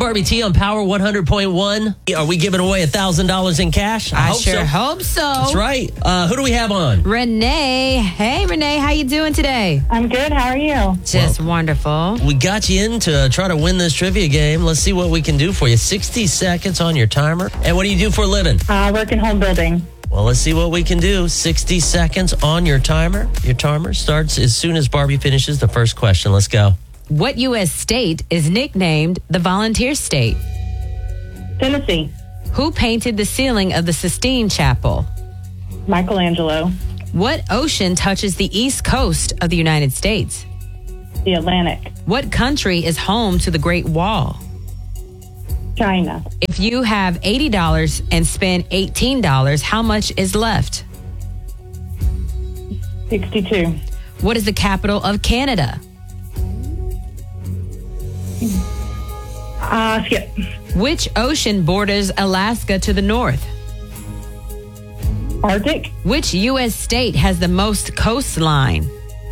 Barbie T on Power 100.1. Are we giving away $1,000 in cash? I sure hope so. That's right. Who do we have on? Renee. Hey, Renee. How you doing today? I'm good. How are you? Just wonderful. We got you in to try to win this trivia game. Let's see what we can do for you. 60 seconds on your timer. And what do you do for a living? Work in home building. Well, let's see what we can do. 60 seconds on your timer. Your timer starts as soon as Barbie finishes the first question. Let's go. What U.S. state is nicknamed the Volunteer State? Tennessee. Who painted the ceiling of the Sistine Chapel? Michelangelo. What ocean touches the east coast of the United States? The Atlantic. What country is home to the Great Wall? China. If you have $80 and spend $18, how much is left? 62. What is the capital of Canada? Skip. Which ocean borders Alaska to the north? Arctic. Which U.S. state has the most coastline?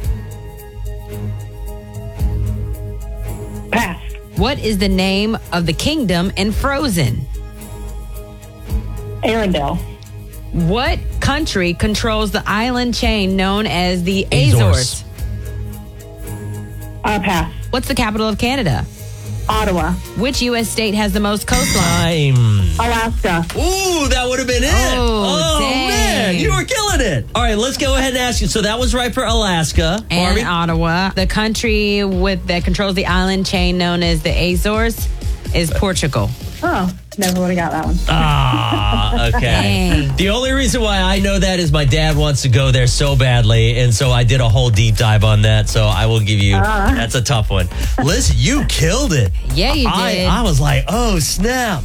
Pass. What is the name of the kingdom in Frozen? Arendelle. What country controls the island chain known as the Azores? Pass. What's the capital of Canada? Ottawa. Which U.S. state has the most coastline? Alaska. Ooh, that would have been it. Oh, dang. Man, you were killing it. All right, let's go ahead and ask you. So that was right for Alaska. And Barbie? Ottawa. The country that controls the island chain known as the Azores is Portugal. Oh, never would have got that one. Okay. Dang. The only reason why I know that is my dad wants to go there so badly, and so I did a whole deep dive on that, so I will give you, that's a tough one. Listen, you killed it. Yeah, you did. I was like, oh, snap.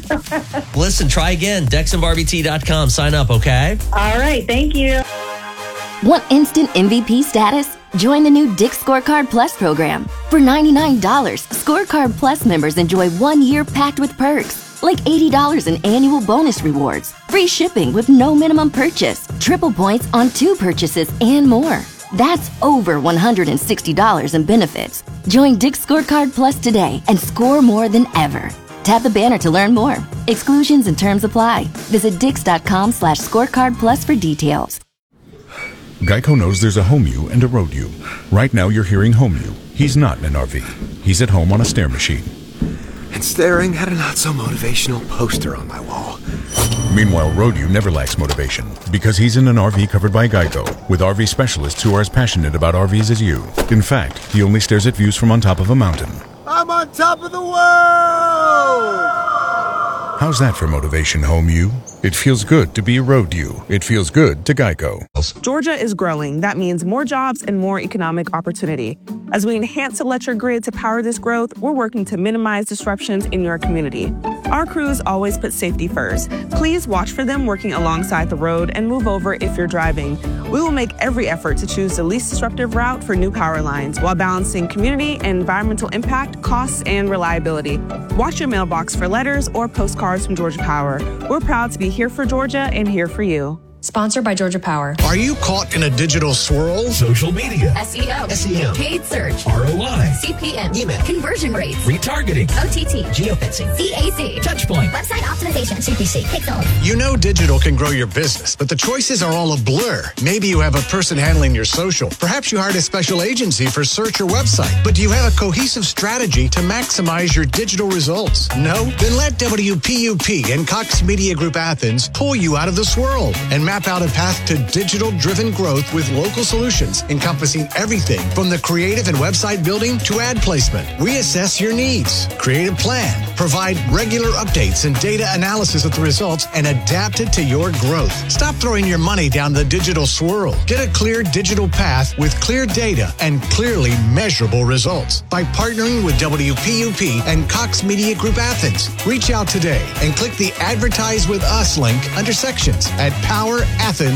Listen, try again. DexandBarbieT.com. Sign up, okay? All right. Thank you. Want instant MVP status? Join the new Dick's Scorecard Plus program. For $99, Scorecard Plus members enjoy 1 year packed with perks, like $80 in annual bonus rewards, free shipping with no minimum purchase, triple points on 2 purchases, and more. That's over $160 in benefits. Join Dick's Scorecard Plus today and score more than ever. Tap the banner to learn more. Exclusions and terms apply. Visit dix.com/scorecard plus for details. Geico knows there's a home you and a road you. Right now you're hearing home you. He's not in an RV. He's at home on a stair machine. And staring at a not-so-motivational poster on my wall. Meanwhile, road you never lacks motivation because he's in an RV covered by Geico with RV specialists who are as passionate about RVs as you. In fact, he only stares at views from on top of a mountain. I'm on top of the world! How's that for motivation, home you? It feels good to be a road you. It feels good to Geico. Georgia is growing. That means more jobs and more economic opportunity. As we enhance electric grid to power this growth, we're working to minimize disruptions in your community. Our crews always put safety first. Please watch for them working alongside the road and move over if you're driving. We will make every effort to choose the least disruptive route for new power lines while balancing community and environmental impact, costs, and reliability. Watch your mailbox for letters or postcards from Georgia Power. We're proud to be here for Georgia and here for you. Sponsored by Georgia Power. Are you caught in a digital swirl? Social media. SEO. SEM. Paid search. ROI. CPM. Email. Conversion rates. Retargeting. OTT. Geofencing. CAC. Touchpoint. Website optimization. CPC. Pixel. You know digital can grow your business, but the choices are all a blur. Maybe you have a person handling your social. Perhaps you hired a special agency for search or website. But do you have a cohesive strategy to maximize your digital results? No? Then let WPUP and Cox Media Group Athens pull you out of the swirl and map out a path to digital-driven growth with local solutions encompassing everything from the creative and website building to ad placement. We assess your needs, create a plan, provide regular updates and data analysis of the results, and adapt it to your growth. Stop throwing your money down the digital swirl. Get a clear digital path with clear data and clearly measurable results by partnering with WPUP and Cox Media Group Athens. Reach out today and click the Advertise with Us link under sections at powerathens.com.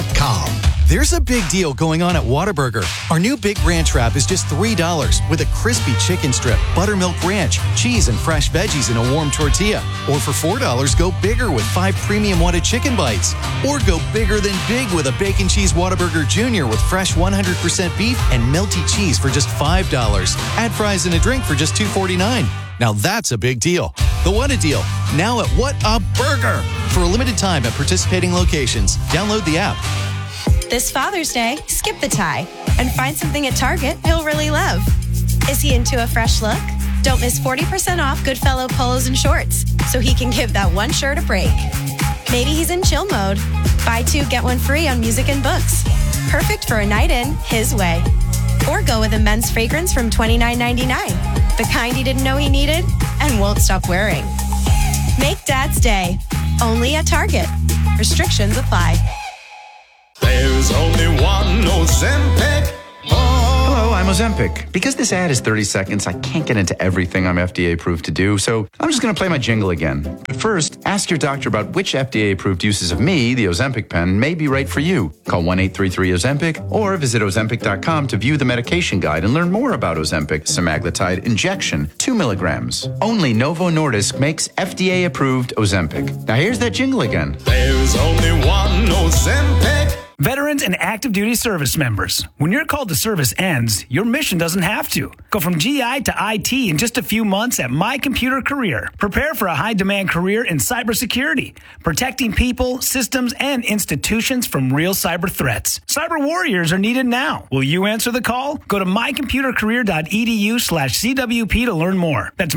There's a big deal going on at Whataburger. Our new Big Ranch Wrap is just $3 with a crispy chicken strip, buttermilk ranch, cheese, and fresh veggies in a warm tortilla. Or for $4, go bigger with 5 premium Whata chicken bites. Or go bigger than big with a Bacon Cheese Whataburger Jr. with fresh 100% beef and melty cheese for just $5. Add fries and a drink for just $2.49. Now that's a big deal. The What a Deal, now at What a Burger. For a limited time at participating locations. Download the app. This Father's Day, skip the tie and find something at Target he'll really love. Is he into a fresh look? Don't miss 40% off Goodfellow polos and shorts so he can give that one shirt a break. Maybe he's in chill mode. Buy 2, get 1 free on music and books. Perfect for a night in his way. Or go with a men's fragrance from $29.99. The kind he didn't know he needed and won't stop wearing. Make Dad's Day. Only at Target. Restrictions apply. There's only one Ozempic. Hello, I'm Ozempic. Because this ad is 30 seconds, I can't get into everything I'm FDA approved to do, so I'm just going to play my jingle again. But first, ask your doctor about which FDA approved uses of me, the Ozempic pen, may be right for you. Call 1-833-OZEMPIC or visit Ozempic.com to view the medication guide and learn more about Ozempic semaglutide injection, 2 milligrams. Only Novo Nordisk makes FDA approved Ozempic. Now here's that jingle again. There's only one Ozempic. Veterans and active duty service members, when your call to service ends, your mission doesn't have to. Go from GI to IT in just a few months at My Computer Career. Prepare for a high-demand career in cybersecurity, protecting people, systems, and institutions from real cyber threats. Cyber warriors are needed now. Will you answer the call? Go to mycomputercareer.edu/CWP to learn more. That's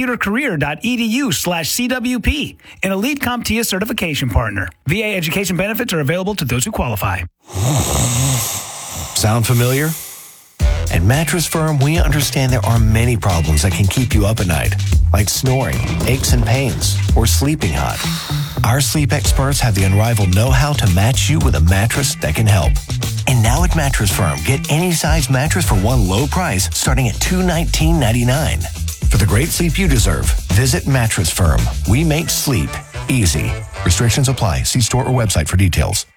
mycomputercareer.edu/CWP, an elite CompTIA certification partner. VA education benefits are available to those who qualify. Sound familiar? At Mattress Firm, we understand there are many problems that can keep you up at night, like snoring, aches and pains, or sleeping hot. Our sleep experts have the unrivaled know-how to match you with a mattress that can help. And now at Mattress Firm, get any size mattress for one low price starting at $219.99. For the great sleep you deserve, visit Mattress Firm. We make sleep easy. Restrictions apply. See store or website for details.